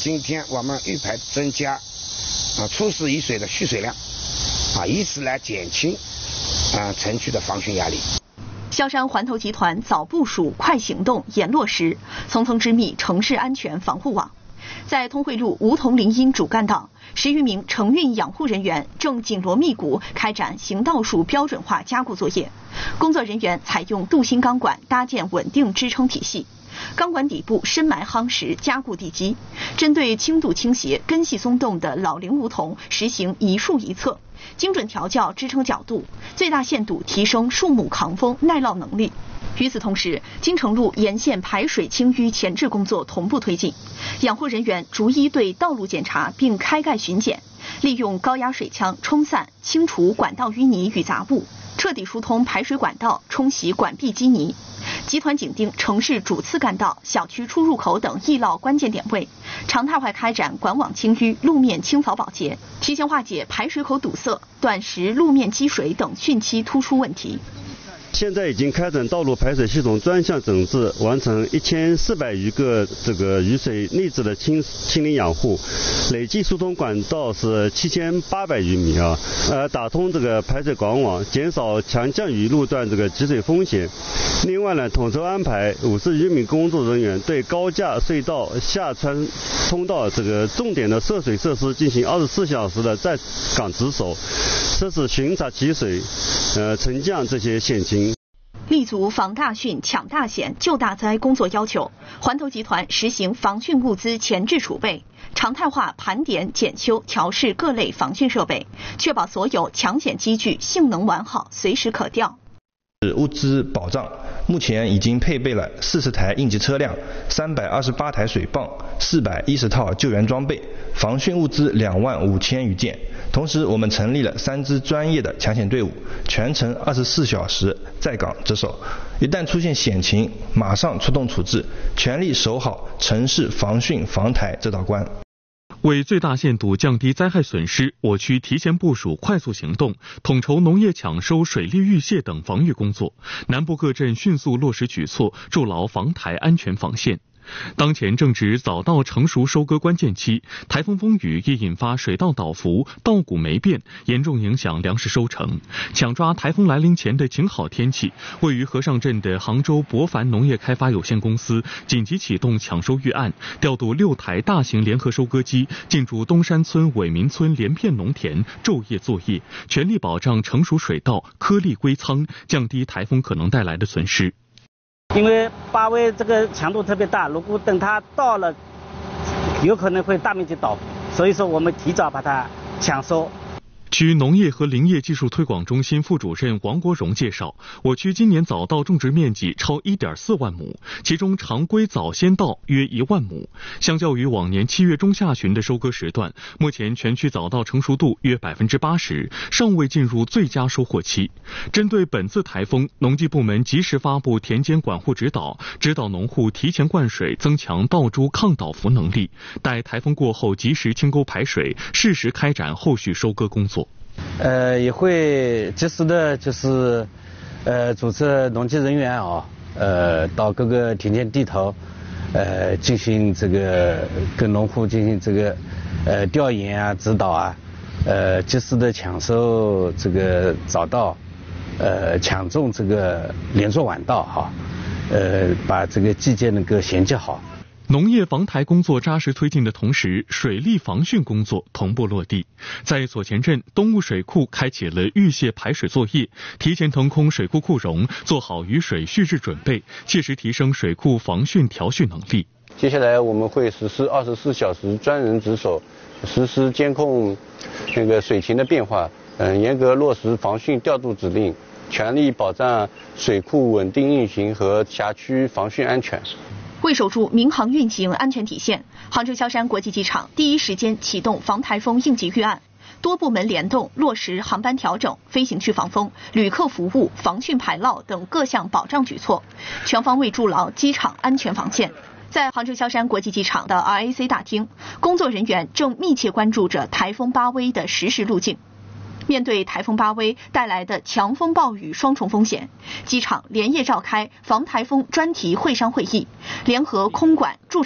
今天我们预排增加初始雨水的蓄水量，以此来减轻城区的防汛压力。 萧山环头集团早部署、快行动、严落实，层层织密城市安全防护网。在通惠路梧桐林荫主干道，10余名承运养护人员正紧锣密鼓开展行道树标准化加固作业。工作人员采用镀锌钢管搭建稳定支撑体系，钢管底部深埋夯实加固地基。针对轻度倾斜、根系松动的老龄梧桐，实行一树一侧，精准调校支撑角度，最大限度提升树木抗风耐涝能力。与此同时，金城路沿线排水清淤前置工作同步推进，养护人员逐一对道路检查并开盖巡检，利用高压水枪冲散、清除管道淤泥与杂物，彻底疏通排水管道，冲洗管壁积泥。集团紧盯城市主次干道、小区出入口等易涝关键点位，常态化开展管网清淤、路面清扫保洁，提前化解排水口堵塞、短时路面积水等汛期突出问题。 现在已经开展道路排水系统专项整治，完成1400余个雨水内置的清理养护，累计疏通管道是7800余米打通排水管网，减少强降雨路段积水风险。另外呢，统筹安排50余名工作人员对高架隧道、下穿通道重点的涉水设施进行24小时的在岗值守，实时巡查集水、沉降这些险情。 立足防大汛、抢大险、救大灾工作要求，环头集团实行防汛物资前置储备，常态化盘点、检修、调试各类防汛设备，确保所有抢险机具性能完好，随时可调。 物资保障，目前已经配备了40台应急车辆、328台水泵、410套救援装备，防汛物资25000余件。同时，我们成立了3支专业的抢险队伍，全程24小时在岗值守，一旦出现险情，马上出动处置，全力守好城市防汛防台这道关。 为最大限度降低灾害损失，我区提前部署快速行动，统筹农业抢收、水利预泄等防御工作，南部各镇迅速落实举措，筑牢防台安全防线。当前正值早稻成熟收割关键期，台风风雨易引发水稻倒伏、稻谷霉变，严重影响粮食收成。抢抓台风来临前的晴好天气，位于和尚镇的杭州博凡农业开发有限公司紧急启动抢收预案，调度6台大型联合收割机进驻东山村伟民村连片农田昼夜作业，全力保障成熟水稻颗粒归仓，降低台风可能带来的损失。 因为8威这个强度特别大，如果等它到了，有可能会大面积倒，所以说我们提早把它抢收。 区农业和林业技术推广中心副主任王国荣介绍，我区今年早稻种植面积超 1.4 万亩，其中常规早先稻约1万亩。相较于往年7月中下旬的收割时段，目前全区早稻成熟度约 80%， 尚未进入最佳收获期。针对本次台风，农技部门及时发布田间管护指导，指导农户提前灌水，增强稻株抗倒伏能力，待台风过后及时清沟排水，适时开展后续收割工作。 也会及时的组织农技人员到各个田间地头进行跟农户进行调研指导及时的抢收早稻，抢种连作晚稻把季节能够衔接好。 农业防台工作扎实推进的同时，水利防汛工作同步落地。在左前镇东坞水库开启了预泄排水作业，提前腾空水库库容，做好雨水蓄置准备，切实提升水库防汛调蓄能力。 接下来我们会实施24小时专人值守，实时监控水情的变化，严格落实防汛调度指令，全力保障水库稳定运行和辖区防汛安全。 为守住民航运行安全底线，杭州萧山国际机场第一时间启动防台风应急预案，多部门联动落实航班调整、飞行区防风、旅客服务、防汛排涝等各项保障举措，全方位筑牢机场安全防线。在杭州萧山国际机场的 RAC 大厅，工作人员正密切关注着台风8威的实时路径。面对台风8威带来的强风暴雨双重风险，机场连夜召开防台风专题会商会议，联合空管驻